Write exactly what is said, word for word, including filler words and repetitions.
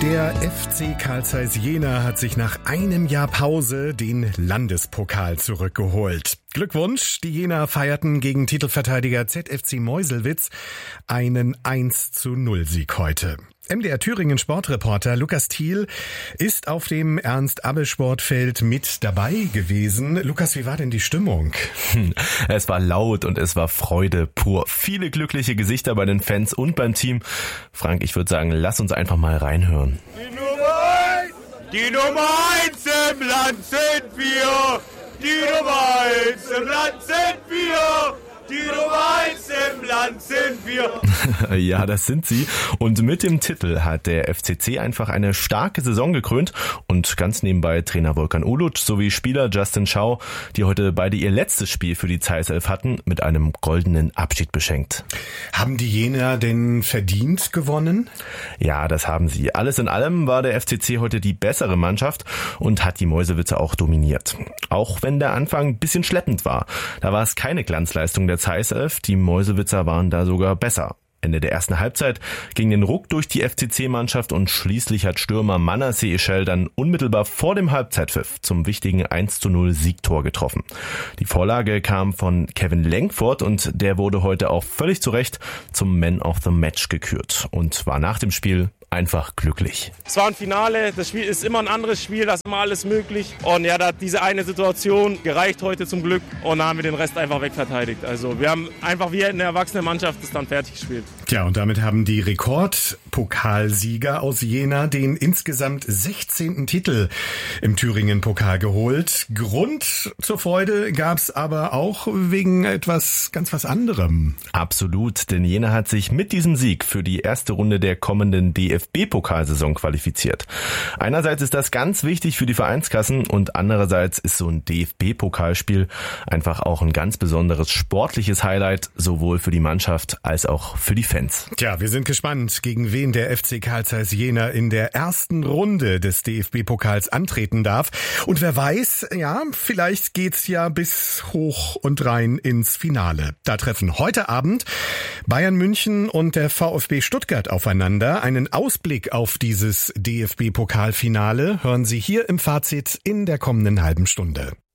Der F C Carl Zeiss Jena hat sich nach einem Jahr Pause den Landespokal zurückgeholt. Glückwunsch, die Jenaer feierten gegen Titelverteidiger Z F C Meuselwitz einen eins zu null Sieg heute. M D R Thüringen Sportreporter Lukas Thiel ist auf dem Ernst-Abbe-Sportfeld mit dabei gewesen. Lukas, wie war denn die Stimmung? Es war laut und es war Freude pur. Viele glückliche Gesichter bei den Fans und beim Team. Frank, ich würde sagen, lass uns einfach mal reinhören. Die Nummer eins, die Nummer eins im Land sind wir. Die Nummer eins im Land sind wir. Die Nummer eins im Land sind wir. Ja, das sind sie. Und mit dem Titel hat der F C C einfach eine starke Saison gekrönt. Und ganz nebenbei Trainer Volkan Uluc sowie Spieler Justin Schau, die heute beide ihr letztes Spiel für die Zeiss elf hatten, mit einem goldenen Abschied beschenkt. Haben die Jenaer denn verdient gewonnen? Ja, das haben sie. Alles in allem war der F C C heute die bessere Mannschaft und hat die Meuselwitzer auch dominiert. Auch wenn der Anfang ein bisschen schleppend war. Da war es keine Glanzleistung der Zeiss elf, die Meuselwitzer waren da sogar besser. Ende der ersten Halbzeit ging den Ruck durch die F C C-Mannschaft und schließlich hat Stürmer Manasseh Eschel dann unmittelbar vor dem Halbzeitpfiff zum wichtigen eins zu null Siegtor getroffen. Die Vorlage kam von Kevin Lenkford und der wurde heute auch völlig zu Recht zum Man of the Match gekürt und war nach dem Spiel einfach glücklich. Es war ein Finale, das Spiel ist immer ein anderes Spiel, da ist immer alles möglich. Und ja, da hat diese eine Situation gereicht heute zum Glück und da haben wir den Rest einfach wegverteidigt. Also wir haben einfach wie eine erwachsene Mannschaft das dann fertig gespielt. Tja, und damit haben die Rekordpokalsieger aus Jena den insgesamt sechzehnten Titel im Thüringen-Pokal geholt. Grund zur Freude gab's aber auch wegen etwas ganz was anderem. Absolut, denn Jena hat sich mit diesem Sieg für die erste Runde der kommenden D F B-Pokalsaison qualifiziert. Einerseits ist das ganz wichtig für die Vereinskassen und andererseits ist so ein D F B-Pokalspiel einfach auch ein ganz besonderes sportliches Highlight, sowohl für die Mannschaft als auch für die Fans. Tja, wir sind gespannt, gegen wen der F C Carl Zeiss Jena in der ersten Runde des D F B-Pokals antreten darf. Und wer weiß, ja, vielleicht geht's ja bis hoch und rein ins Finale. Da treffen heute Abend Bayern München und der VfB Stuttgart aufeinander. Einen Ausblick auf dieses D F B-Pokalfinale hören Sie hier im Fazit in der kommenden halben Stunde.